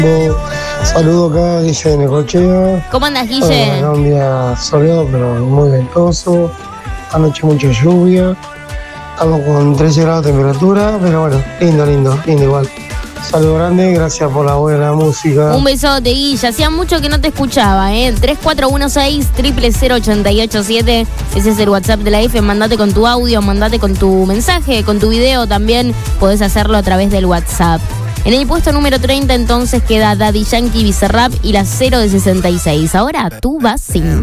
Saludo acá, Guille de Necochea. ¿Cómo andas, Guille? Acá un día soleado, pero muy ventoso. Anoche mucha lluvia. Estamos con 13 grados de temperatura, pero bueno, lindo igual. Saludo grande, gracias por la buena música. Un besote, Guille. Hacía mucho que no te escuchaba, 3416-000887. Ese es el WhatsApp de la IFE. Mandate con tu audio, mandate con tu mensaje, con tu video también. Podés hacerlo a través del WhatsApp. En el puesto número 30 entonces queda Daddy Yankee, Bizarrap y la 0 de 66. Ahora tú vas sin.